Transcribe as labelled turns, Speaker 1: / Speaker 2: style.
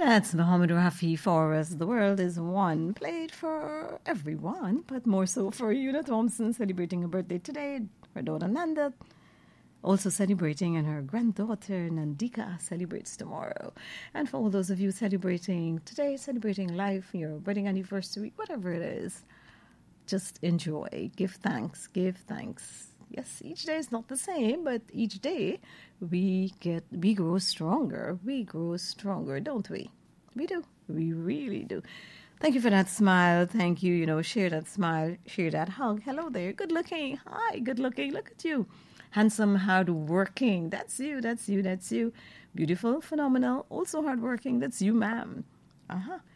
Speaker 1: That's Mohammed Rafi for us. The world is one. Played for everyone, but more so for Una Thompson, celebrating her birthday today. Her daughter Nanda also celebrating, and her granddaughter Nandika celebrates tomorrow. And for all those of you celebrating today, celebrating life, your wedding anniversary, whatever it is, just enjoy. Give thanks. Give thanks. Yes, each day is not the same, but each day we grow stronger. We grow stronger, don't we? We do. We really do. Thank you for that smile. Thank you. Share that smile. Share that hug. Hello there. Good looking. Hi, good looking. Look at you. Handsome, hardworking. That's you. That's you. That's you. Beautiful, phenomenal. Also hardworking. That's you, ma'am.